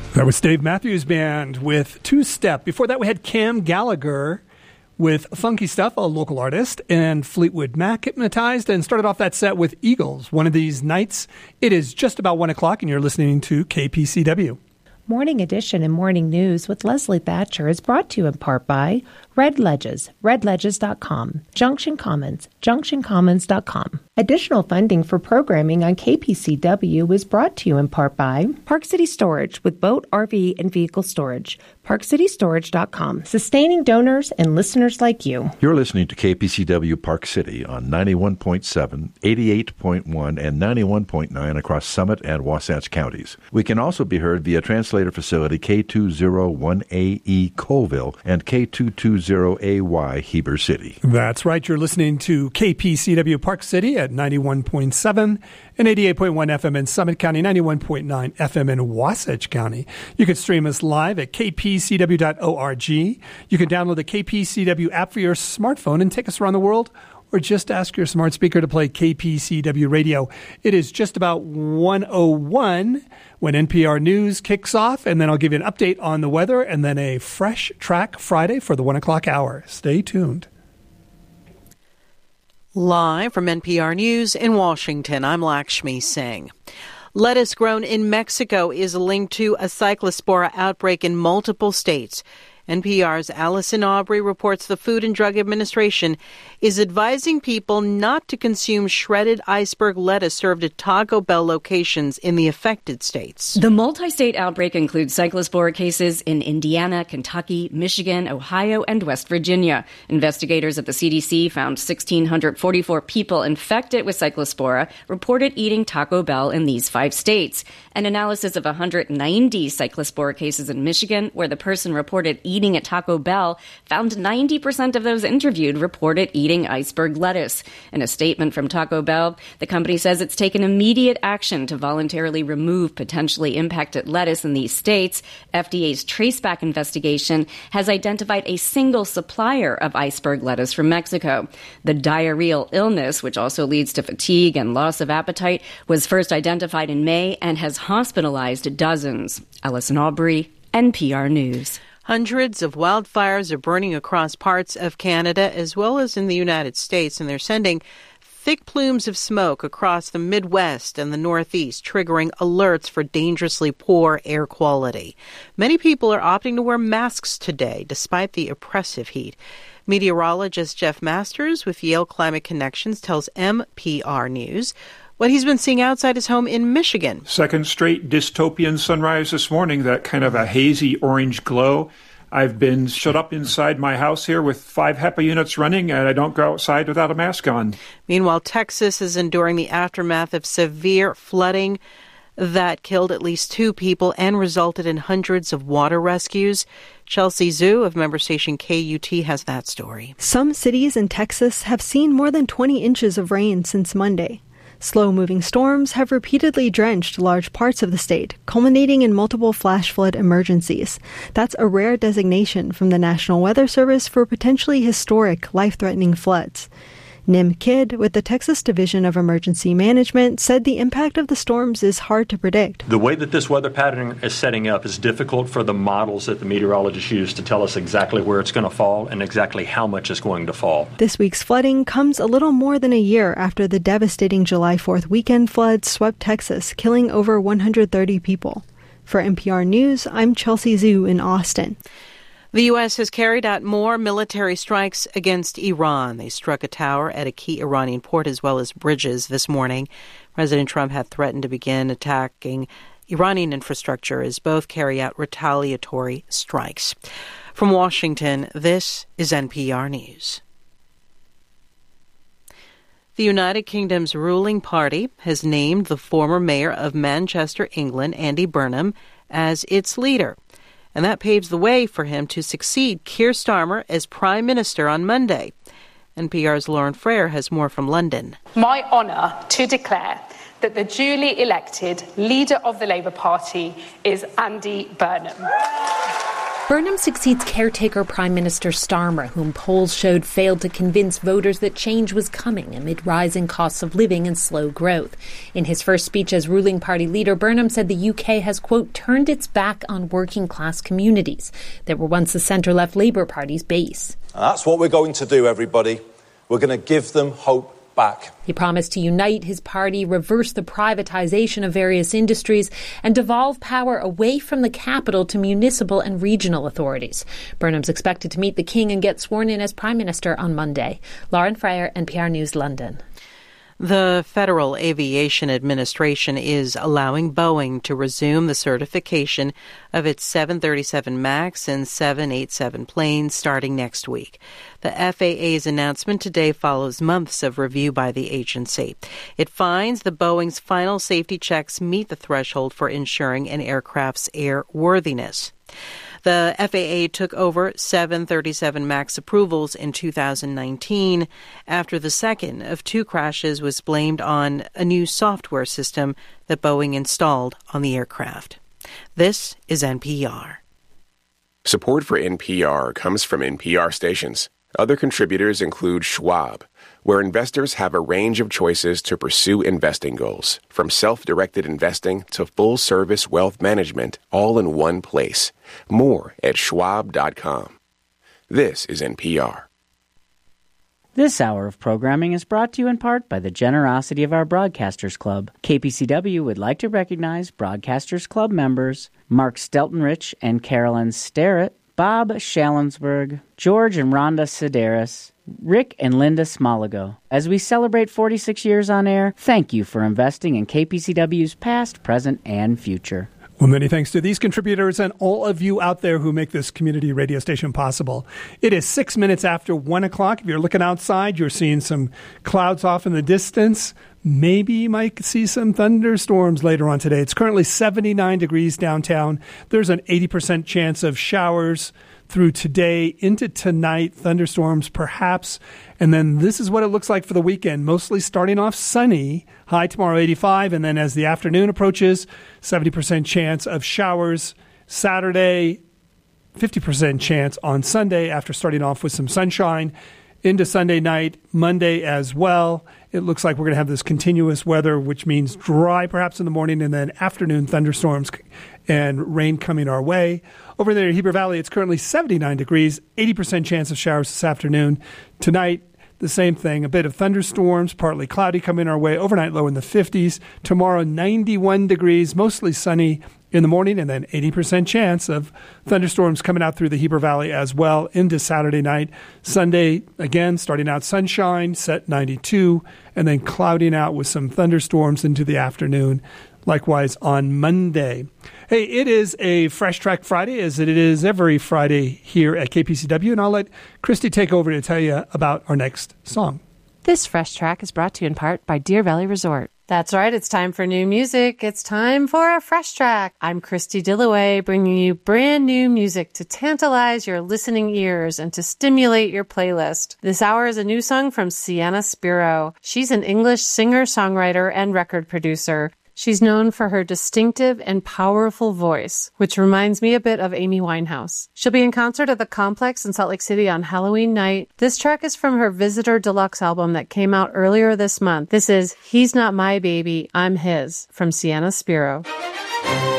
That was Dave Matthews Band with Two Step. Before that, we had Cam Gallagher with Funky Stuff, a local artist, and Fleetwood Mac, Hypnotized, and started off that set with Eagles, One of These Nights. It is just about 1 o'clock, and you're listening to KPCW. Morning Edition and Morning News with Leslie Thatcher is brought to you in part by Red Ledges, redledges.com, Junction Commons, junctioncommons.com. Additional funding for programming on KPCW is brought to you in part by Park City Storage with boat, RV, and vehicle storage, parkcitystorage.com, sustaining donors and listeners like you. You're listening to KPCW Park City on 91.7, 88.1, and 91.9 across Summit and Wasatch counties. We can also be heard via translator facility K201AE Colville and K220AY Heber City. That's right. You're listening to KPCW Park City at 91.7 and 88.1 FM in Summit County, 91.9 FM in Wasatch County. You can stream us live at kpcw.org. You can download the KPCW app for your smartphone and take us around the world, or just ask your smart speaker to play KPCW radio. It is just about 1:01 when NPR News kicks off, and then I'll give you an update on the weather and then a fresh track Friday for the 1 o'clock hour. Stay tuned. Live from NPR News in Washington, I'm Lakshmi Singh. Lettuce grown in Mexico is linked to a cyclospora outbreak in multiple states. NPR's Allison Aubrey reports the Food and Drug Administration is advising people not to consume shredded iceberg lettuce served at Taco Bell locations in the affected states. The multi-state outbreak includes cyclospora cases in Indiana, Kentucky, Michigan, Ohio, and West Virginia. Investigators at the CDC found 1,644 people infected with cyclospora reported eating Taco Bell in these 5 states. An analysis of 190 cyclospora cases in Michigan, where the person reported eating at Taco Bell, found 90% of those interviewed reported eating iceberg lettuce. In a statement from Taco Bell, the company says it's taken immediate action to voluntarily remove potentially impacted lettuce in these states. FDA's traceback investigation has identified a single supplier of iceberg lettuce from Mexico. The diarrheal illness, which also leads to fatigue and loss of appetite, was first identified in May and has hospitalized dozens. Allison Aubrey, NPR News. Hundreds of wildfires are burning across parts of Canada as well as in the United States, and they're sending thick plumes of smoke across the Midwest and the Northeast, triggering alerts for dangerously poor air quality. Many people are opting to wear masks today, despite the oppressive heat. Meteorologist Jeff Masters with Yale Climate Connections tells NPR News what he's been seeing outside his home in Michigan. Second straight dystopian sunrise this morning, that kind of a hazy orange glow. I've been shut up inside my house here with 5 HEPA units running, and I don't go outside without a mask on. Meanwhile, Texas is enduring the aftermath of severe flooding that killed at least 2 people and resulted in hundreds of water rescues. Chelsea Zhu of member station KUT has that story. Some cities in Texas have seen more than 20 inches of rain since Monday. Slow-moving storms have repeatedly drenched large parts of the state, culminating in multiple flash flood emergencies. That's a rare designation from the National Weather Service for potentially historic, life-threatening floods. Nim Kidd, with the Texas Division of Emergency Management, said the impact of the storms is hard to predict. The way that this weather pattern is setting up is difficult for the models that the meteorologists use to tell us exactly where it's going to fall and exactly how much is going to fall. This week's flooding comes a little more than a year after the devastating July 4th weekend floods swept Texas, killing over 130 people. For NPR News, I'm Chelsea Zhu in Austin. The U.S. has carried out more military strikes against Iran. They struck a tower at a key Iranian port as well as bridges this morning. President Trump had threatened to begin attacking Iranian infrastructure as both carry out retaliatory strikes. From Washington, this is NPR News. The United Kingdom's ruling party has named the former mayor of Manchester, England, Andy Burnham, as its leader. And that paves the way for him to succeed Keir Starmer as Prime Minister on Monday. NPR's Lauren Frere has more from London. My honour to declare that the duly elected leader of the Labour Party is Andy Burnham. Burnham succeeds caretaker Prime Minister Starmer, whom polls showed failed to convince voters that change was coming amid rising costs of living and slow growth. In his first speech as ruling party leader, Burnham said the UK has, quote, turned its back on working-class communities that were once the centre-left Labour Party's base. And that's what we're going to do, everybody. We're going to give them hope back. He promised to unite his party, reverse the privatisation of various industries, and devolve power away from the capital to municipal and regional authorities. Burnham's expected to meet the King and get sworn in as Prime Minister on Monday. Lauren Fryer, NPR News, London. The Federal Aviation Administration is allowing Boeing to resume the certification of its 737 MAX and 787 planes starting next week. The FAA's announcement today follows months of review by the agency. It finds that Boeing's final safety checks meet the threshold for ensuring an aircraft's airworthiness. The FAA took over 737 MAX approvals in 2019 after the second of two crashes was blamed on a new software system that Boeing installed on the aircraft. This is NPR. Support for NPR comes from NPR stations. Other contributors include Schwab, where investors have a range of choices to pursue investing goals, from self-directed investing to full-service wealth management, all in one place. More at schwab.com. This is NPR. This hour of programming is brought to you in part by the generosity of our Broadcasters Club. KPCW would like to recognize Broadcasters Club members Mark Steltenrich and Carolyn Starrett, Bob Shallensberg, George and Rhonda Sedaris, Rick and Linda Smoligo. As we celebrate 46 years on air, thank you for investing in KPCW's past, present, and future. Well, many thanks to these contributors and all of you out there who make this community radio station possible. It is 6 minutes after 1 o'clock. If you're looking outside, you're seeing some clouds off in the distance. Maybe you might see some thunderstorms later on today. It's currently 79 degrees downtown. There's an 80% chance of showers through today into tonight, thunderstorms perhaps. And then this is what it looks like for the weekend, mostly starting off sunny, high tomorrow 85, and then as the afternoon approaches, 70% chance of showers. Saturday, 50% chance on Sunday after starting off with some sunshine. Into Sunday night, Monday as well. It looks like we're going to have this continuous weather, which means dry perhaps in the morning and then afternoon thunderstorms and rain coming our way. Over there in Heber Valley, it's currently 79 degrees, 80% chance of showers this afternoon. Tonight, the same thing, a bit of thunderstorms, partly cloudy coming our way. Overnight low in the 50s. Tomorrow, 91 degrees, mostly sunny in the morning, and then 80% chance of thunderstorms coming out through the Heber Valley as well into Saturday night. Sunday, again, starting out sunshine, set 92, and then clouding out with some thunderstorms into the afternoon. Likewise on Monday. Hey, it is a Fresh Track Friday, as it is every Friday here at KPCW, and I'll let Christy take over to tell you about our next song. This Fresh Track is brought to you in part by Deer Valley Resort. That's right, it's time for new music. It's time for a Fresh Track. I'm Christy Dillaway, bringing you brand new music to tantalize your listening ears and to stimulate your playlist. This hour is a new song from Sienna Spiro. She's an English singer-songwriter and record producer. She's known for her distinctive and powerful voice, which reminds me a bit of Amy Winehouse. She'll be in concert at the Complex in Salt Lake City on Halloween night. This track is from her Visitor Deluxe album that came out earlier this month. This is He's Not My Baby, I'm His, from Sienna Spiro.